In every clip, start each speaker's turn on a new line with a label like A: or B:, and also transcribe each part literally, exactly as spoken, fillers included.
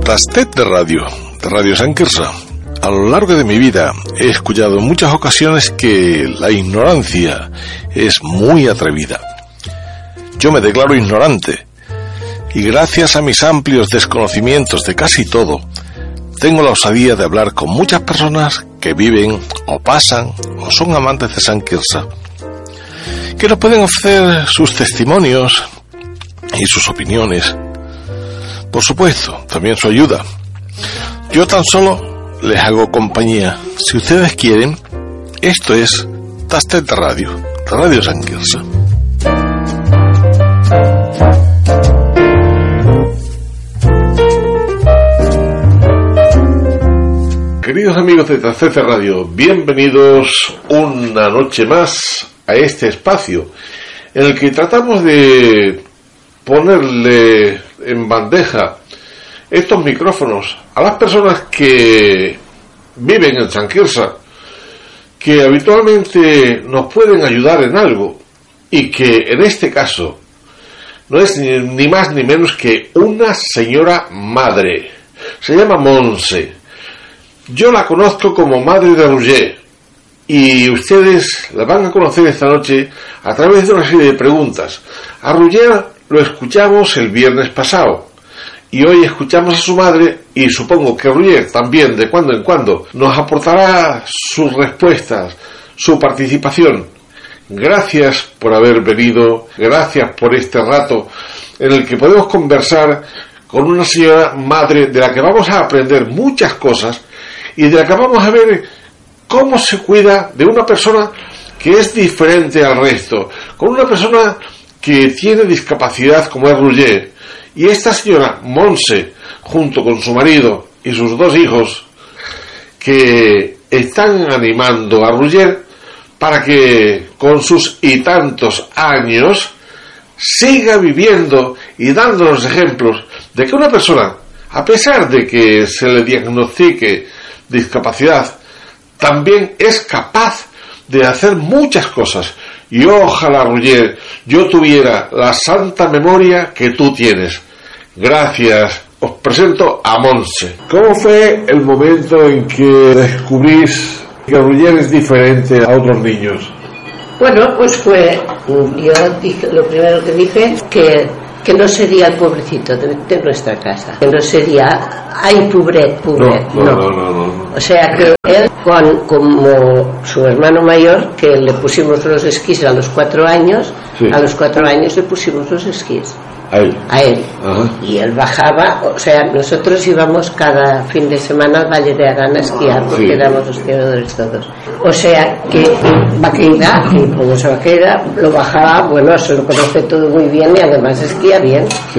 A: Tastet de radio, de Radio Sant Quirze. A lo largo de mi vida he escuchado en muchas ocasiones que la ignorancia es muy atrevida. Yo me declaro ignorante y gracias a mis amplios desconocimientos de casi todo, tengo la osadía de hablar con muchas personas que viven o pasan o son amantes de Sant Quirze, que nos pueden ofrecer sus testimonios y sus opiniones. Por supuesto, también su ayuda. Yo tan solo les hago compañía. Si ustedes quieren, esto es Tastet de Radio, de Radio Sant Quirze. Queridos amigos de Tastet de Radio, bienvenidos una noche más a este espacio en el que tratamos de ponerle en bandeja estos micrófonos a las personas que viven en Sant Quirze, que habitualmente nos pueden ayudar en algo y que en este caso no es ni, ni más ni menos que una señora madre. Se llama Montse. Yo la conozco como madre de Roger y ustedes la van a conocer esta noche a través de una serie de preguntas. A Roger lo escuchamos el viernes pasado y hoy escuchamos a su madre y supongo que Roger también de cuando en cuando nos aportará sus respuestas, su participación. Gracias por haber venido, gracias por este rato en el que podemos conversar con una señora madre de la que vamos a aprender muchas cosas y de la que vamos a ver cómo se cuida de una persona que es diferente al resto, con una persona que tiene discapacidad como es Roger. Y esta señora Montse, junto con su marido y sus dos hijos, que están animando a Roger para que con sus y tantos años siga viviendo y dándonos ejemplos de que una persona, a pesar de que se le diagnostique discapacidad, también es capaz de hacer muchas cosas. Y ojalá, Roger, yo tuviera la santa memoria que tú tienes. Gracias. Os presento a Montse. ¿Cómo fue el momento en que descubrís que Roger es diferente a otros niños?
B: Bueno, pues fue, yo dije, lo primero que dije, que, que no sería el pobrecito de, de nuestra casa, que no sería, ay, pobret, pobret, no, no, no, no, no. O sea, que él, con, como su hermano mayor, que le pusimos los esquís a los cuatro años, sí. A los cuatro años le pusimos los esquís.
A: A él.
B: A él.
A: Ajá.
B: Y él bajaba, o sea, nosotros íbamos cada fin de semana al Valle de Arán a esquiar, porque sí. Éramos esquiadores todos. O sea, que Baqueira, que como se Baqueira, lo bajaba, bueno, se lo conoce todo muy bien y además esquía bien.
A: Sí.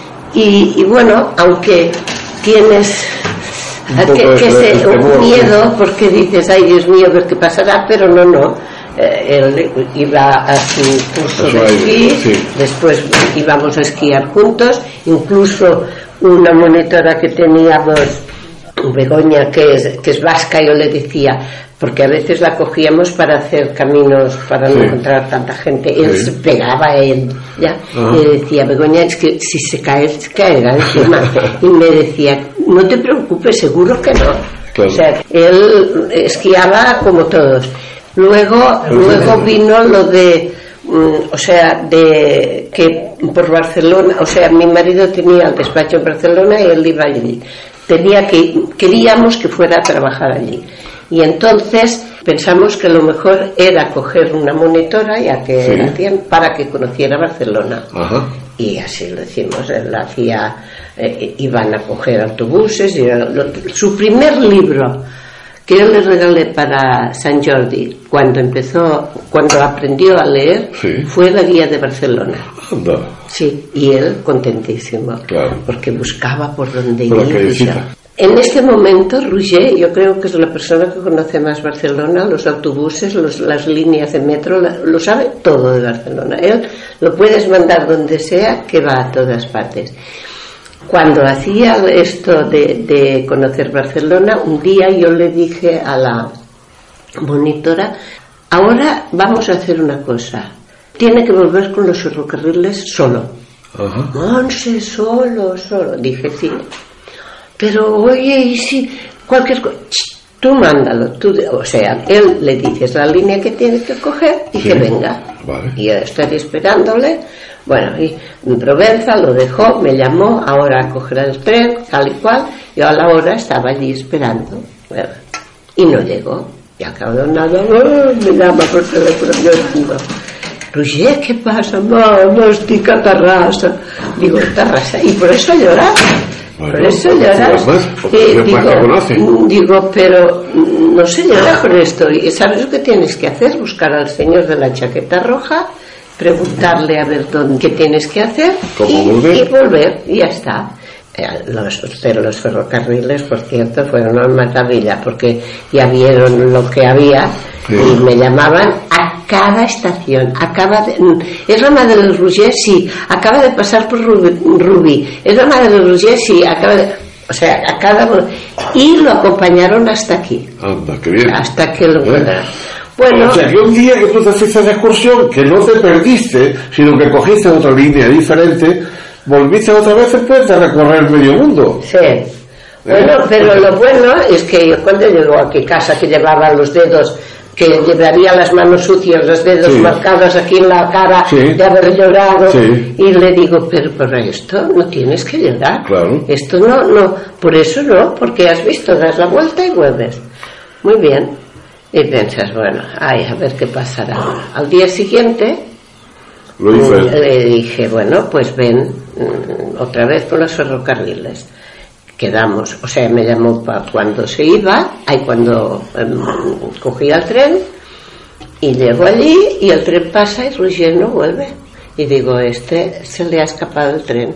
B: Y, y bueno, aunque tienes
A: un,
B: que, que
A: de,
B: se, un miedo, porque dices, ay Dios mío, a ver qué pasará, pero no, no. Eh, él iba a su curso de esquí, sí. Después íbamos a esquiar juntos, incluso una monitora que teníamos, Begoña, que es, que es vasca, yo le decía, porque a veces la cogíamos para hacer caminos, para no sí. encontrar tanta gente, él sí. Se pegaba a él, ¿ya? Uh-huh. Y le decía, Begoña, es que si se cae, se caerá encima. Y me decía, no te preocupes, seguro que no. Claro. O sea, él esquiaba como todos. Luego, luego vino lo de, um, o sea, de que por Barcelona, o sea, mi marido tenía el despacho en Barcelona y él iba allí. Tenía que, queríamos que fuera a trabajar allí. Y entonces pensamos que lo mejor era coger una monitora, ya que sí. hacían, para que conociera Barcelona. Ajá. Y así lo hicimos. Él hacía, eh, iban a coger autobuses. Y lo, su primer libro que yo le regalé para Sant Jordi cuando empezó, cuando aprendió a leer, sí. Fue la guía de Barcelona.
A: Anda.
B: Sí, y él contentísimo,
A: claro. Porque
B: buscaba por dónde ir. En este momento, Roger, yo creo que es la persona que conoce más Barcelona, los autobuses, los, las líneas de metro, la, lo sabe todo de Barcelona. Él lo puedes mandar donde sea, que va a todas partes. Cuando hacía esto de, de conocer Barcelona, un día yo le dije a la monitora, ahora vamos a hacer una cosa, tiene que volver con los ferrocarriles solo.
A: Ajá.
B: Montse, solo, solo. Dije, sí. pero oye, y si cualquier cosa, tú mándalo, tú, o sea, él le dices la línea que tiene que coger y sí, que venga.
A: Vale.
B: Y yo estoy esperándole. Bueno, y en Provenza lo dejó, me llamó, ahora cogerá el tren, tal y cual. Yo a la hora estaba allí esperando. Bueno, y no llegó. Y al cabo de nada, oh, me llama por teléfono. Yo digo, Roger, ¿qué pasa? No, estoy catarrasa. Digo, catarrasa. Y por eso llorar.
A: Bueno,
B: por eso llorar. Eh, digo, digo, pero no se llora por esto. ¿Y sabes lo que tienes que hacer? Buscar al señor de la chaqueta roja, preguntarle a ver dónde, qué tienes que hacer y volver? y volver, y ya está. Los, pero los ferrocarriles, por cierto, fueron una maravilla, porque ya vieron lo que había, sí, y me llamaban a cada estación. Acaba de, es la madre de Roger, sí, acaba de pasar por Rubí. Es la madre de Roger, sí, acaba de, o sea, a cada, y lo acompañaron hasta aquí.
A: Anda, qué bien.
B: Hasta que lo
A: encontraron. Bueno, o sea, que un día que tú te fuiste de excursión, que no te perdiste, sino que cogiste otra línea diferente, volviste otra vez después de recorrer medio mundo.
B: Sí. Bueno, ¿eh? Pero lo bueno es que yo cuando llegó a mi casa, que llevaba los dedos, que llevaría las manos sucias, los dedos sí, marcados aquí en la cara, sí, de haber llorado, sí, y le digo, pero por esto no tienes que llorar.
A: Claro.
B: Esto no, no, por eso no, porque has visto, das la vuelta y vuelves. Muy bien. Y piensas, bueno, ay, a ver qué pasará. Al día siguiente
A: Lo hice.
B: le dije, bueno, pues ven otra vez con los ferrocarriles. Quedamos, o sea, me llamó para cuando se iba, ahí cuando um, cogía el tren, y llego allí y el tren pasa y Roger no vuelve. Y digo, este se le ha escapado el tren.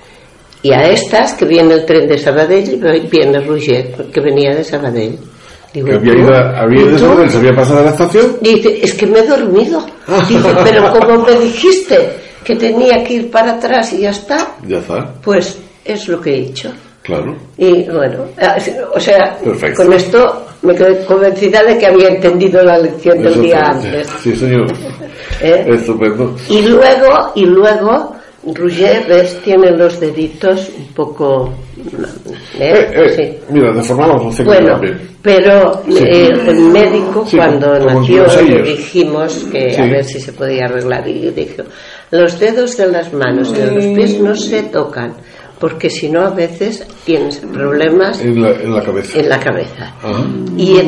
B: Y a estas, que viene el tren de Sabadell, viene Roger, que venía de Sabadell. Digo,
A: que había ido, había ido de Sabadell, se había pasado a la estación.
B: Dice, es que me he dormido. Dice, pero como me dijiste que tenía que ir para atrás y ya está,
A: ya está,
B: pues es lo que he hecho.
A: Claro.
B: Y bueno, o sea, perfecto, con esto me quedé convencida de que había entendido la lección del día antes.
A: Sí, señor. ¿Eh? Estupendo.
B: Y luego, y luego Roger, ves, tiene los deditos un poco... ¿eh?
A: Eh, eh,
B: sí.
A: Mira, deformamos los
B: bueno,
A: también.
B: Pero sí, eh, el médico, sí, cuando nació, le dijimos que sí, a ver si se podía arreglar, y dijo, los dedos de las manos y de los pies no se tocan, porque si no a veces tienes problemas
A: en la, en la cabeza.
B: En la cabeza.
A: Ajá.
B: Y